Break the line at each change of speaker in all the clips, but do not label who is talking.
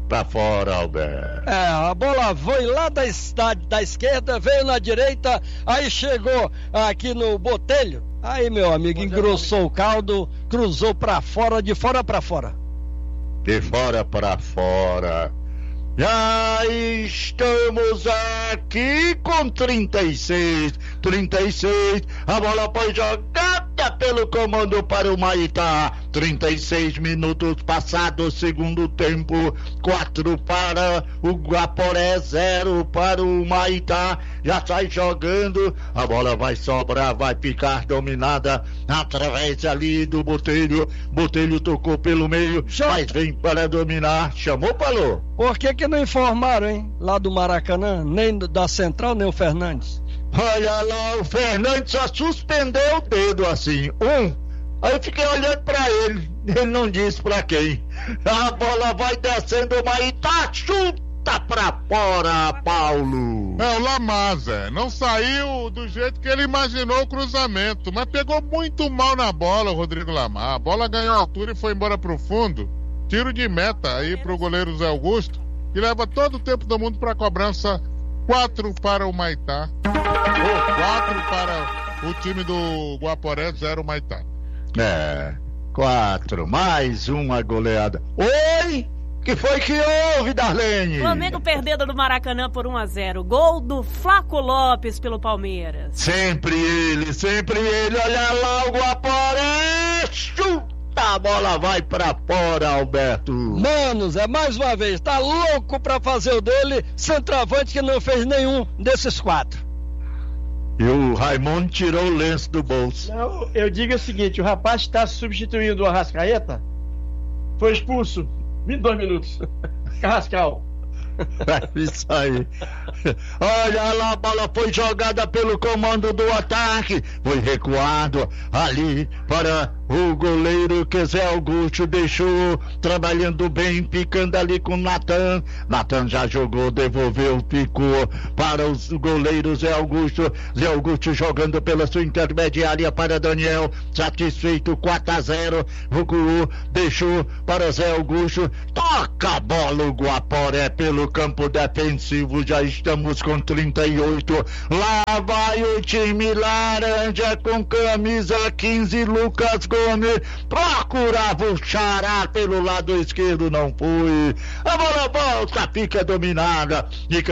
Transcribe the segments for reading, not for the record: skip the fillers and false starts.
pra fora, Alberto.
A bola foi lá da esquerda, veio na direita, aí chegou aqui no Botelho. Aí, meu amigo, engrossou o caldo, cruzou pra fora, de fora pra fora.
De fora para fora. Já estamos aqui com 36, a bola foi jogada pelo comando para o Maitá, 36 minutos passados, segundo tempo, 4 para o Guaporé, 0 para o Maitá, já sai jogando, a bola vai sobrar, vai ficar dominada através ali do Botelho tocou pelo meio, mas vem para dominar, chamou, falou.
Por que não informaram, hein? Lá do Maracanã, nem da Central, nem o Fernandes.
Olha lá, o Fernandes só suspendeu o dedo assim, aí eu fiquei olhando pra ele não disse pra quem. A bola vai descendo, mas tá chuta pra fora, Paulo.
É o Lamasa, não saiu do jeito que ele imaginou o cruzamento, mas pegou muito mal na bola o Rodrigo Lamar. A bola ganhou altura e foi embora pro fundo. Tiro de meta aí pro goleiro Zé Augusto, que leva todo o tempo do mundo pra cobrança. 4 para o Maitá. 4 para o time do Guaporé, 0 Maitá.
4, mais uma goleada. Oi! Que foi que houve, Darlene?
Flamengo perdendo no Maracanã por 1-0. Gol do Flaco Lopes pelo Palmeiras.
Sempre ele. Olha lá o Guaporé. Chuta! A bola vai pra fora, Alberto.
Manos, mais uma vez, tá louco pra fazer o dele, centroavante que não fez nenhum desses 4.
E o Raimundo tirou o lenço do bolso.
Não, eu digo o seguinte, o rapaz que está substituindo o Arrascaeta foi expulso 22 minutos. Carrascal.
Isso aí. Olha lá, a bola foi jogada pelo comando do ataque, foi recuado ali para o goleiro que Zé Augusto deixou, trabalhando bem, picando ali com Natan já jogou, devolveu, picou para o goleiro Zé Augusto jogando pela sua intermediária para Daniel, satisfeito, 4-0, recuou, deixou para Zé Augusto, toca a bola o Guaporé pelo campo defensivo, já estamos com 38, lá vai o time laranja com camisa 15, Lucas Gomes, procurava o Xará pelo lado esquerdo, não foi, a bola volta, fica dominada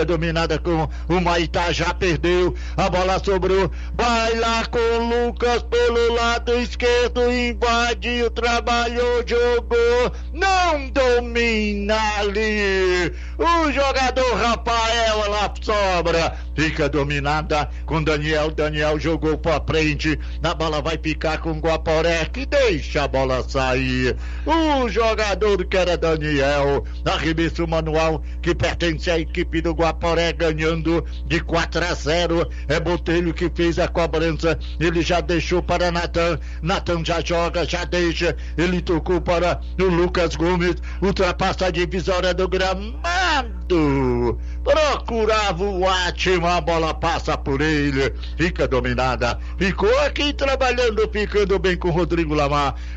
com o Maitá, já perdeu, a bola sobrou, vai lá com o Lucas pelo lado esquerdo, invadiu, trabalhou, jogou, não domina ali, o jogador Rafael lá sobra, fica dominada com Daniel jogou pra frente, a bola vai ficar com o Guaporé, que deixa a bola sair, o jogador que era Daniel, arremesso manual que pertence à equipe do Guaporé, ganhando de 4-0, é Botelho que fez a cobrança, ele já deixou para Natan já joga, já deixa, ele tocou para o Lucas Gomes, ultrapassa a divisória do gramado, procurava o Atman, a bola passa por ele, fica dominada, ficou aqui trabalhando, ficando bem com o Rodrigo Lamar,